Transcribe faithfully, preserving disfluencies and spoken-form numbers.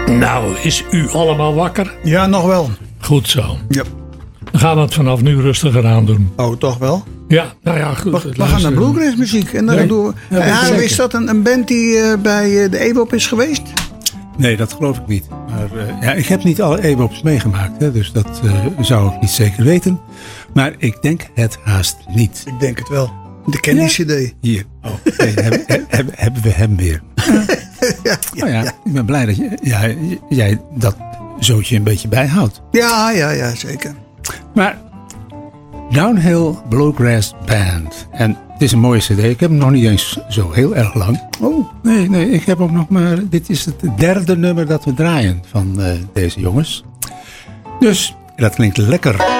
Nou, is u allemaal wakker? Ja, nog wel. Goed zo. Ja. We gaan het vanaf nu rustiger aan doen. Oh, toch wel? Ja, nou ja, goed. We, we gaan naar bluegrass muziek. En dan Ja. doen we, Ja, ja, zeker. is dat een, een band die uh, bij uh, de E B O P is geweest? Nee, dat geloof ik niet. Maar uh, ja, ik heb niet alle E B O P's meegemaakt, hè, dus dat uh, zou ik niet zeker weten. Maar ik denk het haast niet. Ik denk het wel. De Candy C D. Hier, oh, hey, hebben, hebben, hebben we hem weer. ja, ja, Nou ja, ja. ik ben blij dat je, ja, jij dat zootje een beetje bijhoudt. Ja, ja, ja, zeker. Maar Downhill Bluegrass Band. En het is een mooie cd. Ik heb hem nog niet eens zo heel erg lang. Oh, Nee, nee, ik heb ook nog maar... Dit is het derde nummer dat we draaien van uh, deze jongens. Dus dat klinkt lekker.